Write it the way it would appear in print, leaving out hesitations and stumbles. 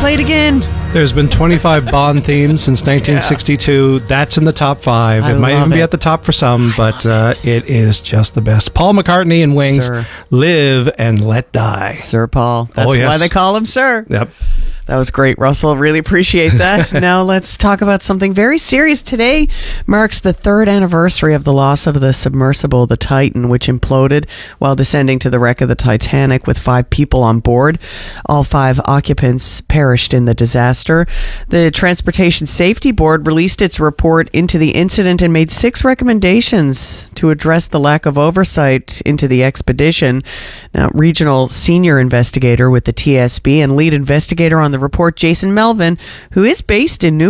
Play it again. There's been 25 Bond themes since 1962. That's in the top 5. It might even be at the top for some, but it is just the best. Paul McCartney and Wings, Sir. Live and Let Die. Sir Paul. That's yes. why they call him Sir. Yep. That was great, Russell. Really appreciate that. Now let's talk about something very serious. Today marks the 3rd anniversary of the loss of the submersible, the Titan, which imploded while descending to the wreck of the Titanic with 5 people on board. All 5 occupants perished in the disaster. The Transportation Safety Board released its report into the incident and made 6 recommendations to address the lack of oversight into the expedition. Now, regional senior investigator with the TSB and lead investigator on the report, Jason Melvin, who is based in